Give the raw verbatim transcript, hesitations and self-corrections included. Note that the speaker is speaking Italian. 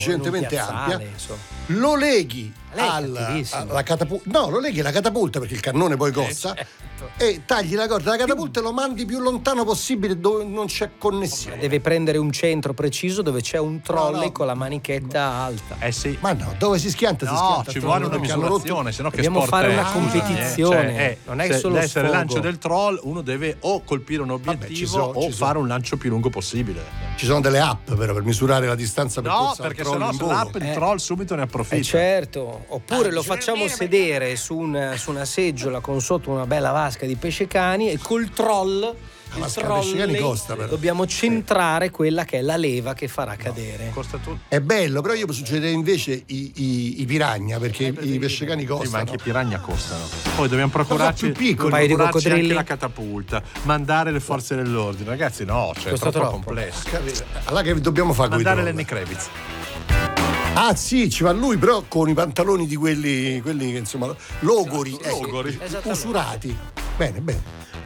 sufficientemente ampia, insomma. lo leghi Lei è al- cattivissimo. alla catapulta, no, lo leghi alla catapulta perché il cannone poi costa, e tagli la corda della catapulta e lo mandi più lontano possibile dove non c'è connessione. Deve prendere un centro preciso dove c'è un trolley No, no. con la manichetta alta. Eh sì. Ma no, dove si schianta si No, schianta. ci il vuole trolley, una perché hanno rotto- misurazione, sennò che Dobbiamo sport fare è? una Scusami, eh. competizione, Cioè, eh, non è se solo deve essere il sfogo. lancio del troll, uno deve o colpire un obiettivo ci sono- o ci fare sono. un lancio più lungo possibile. Ci sono delle app però per misurare la distanza per No, corsa al perché troll sennò in volo. sull'app il Eh. troll subito ne approfitta. Eh certo, oppure lo facciamo sedere su, un- su una seggiola con sotto una bella vasca di pesce cani e col troll, il vasca di pesce cani trolley, costa, però. dobbiamo centrare quella che è la leva che farà cadere. Costa tutto. È bello, però io suggerirei invece i, i, i piragna, perché i pescecani Sì, ma costano. anche i piranha costano. Poi dobbiamo Ma procurarci, più piccoli. Un paio di procurarci coccodrilli. anche la catapulta, mandare le forze dell'ordine. Ragazzi, no, cioè, è Costa troppo troppo. complesso. Capito? Allora che dobbiamo fare con i Mandare troll? Lenny Kravitz. Ah sì, ci va lui però con i pantaloni di quelli, quelli che insomma logori, Esatto, ecco, logori. Esattamente. usurati. Bene, bene.